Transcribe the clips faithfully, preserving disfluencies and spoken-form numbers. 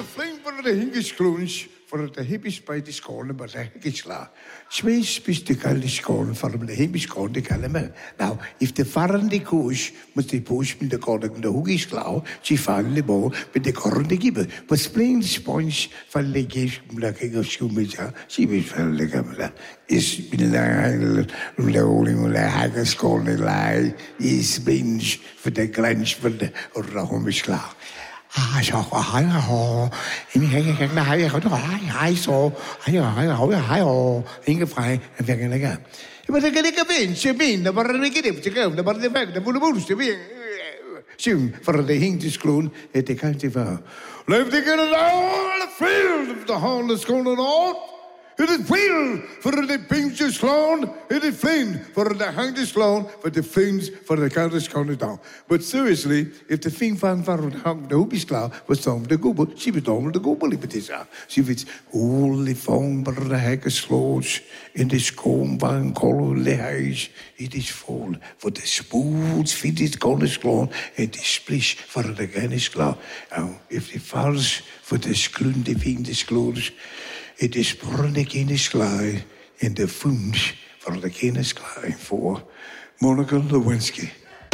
flame for the English clones for the hippies by the school, but the Higgisla. Space mystical school from the hippies school, the Calamel. Now, if the foreign the coach must the push me the calling the Huggies Clow, she found the ball with the current the giver, but splaying the sponge for the gate like a scumaja, she will fell the camera. Is been rolling the Haggis school, the lie is binge for the glanch for the or the homish clow. Ah, så hej hej. Ingen hej hej hej hej hej hej så. Hej hej hej hej. Ingen fra en væk længere. Men det kan ikke vinde, men der var det ikke det, der var det væk, der var det muligt, vi sim for det hængte sklon, det kan det være. Lev det kan all the field of the whole is going on. It is wheel for the pinches clown. It is flame for the hanged clown. For the flames for the countess counted down. But seriously, if the thing found for the hung the hoopies clown was Tom the Google, she would Tom the Google if it is. She was all the phone for the haggis clothes in the scone van color the house. It is full for the spools fitted countess clown and the splish for the Gannis clown. Now, if the falls for the sclun the fiendish clothes. It is born again is sky in the fumes for the king is sky for Monica Lewinsky.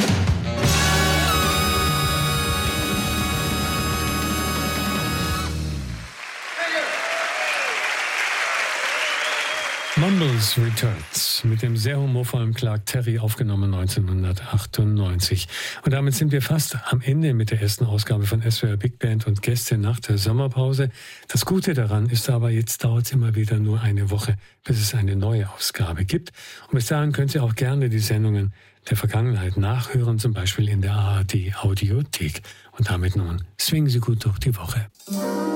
Mumbles Returns mit dem sehr humorvollen Clark Terry, aufgenommen neunzehnhundertachtundneunzig. Und damit sind wir fast am Ende mit der ersten Ausgabe von S W R Big Band und Gäste nach der Sommerpause. Das Gute daran ist aber, jetzt dauert es immer wieder nur eine Woche, bis es eine neue Ausgabe gibt. Und bis dahin könnt ihr auch gerne die Sendungen der Vergangenheit nachhören, zum Beispiel in der A R D Audiothek. Und damit nun swingen Sie gut durch die Woche.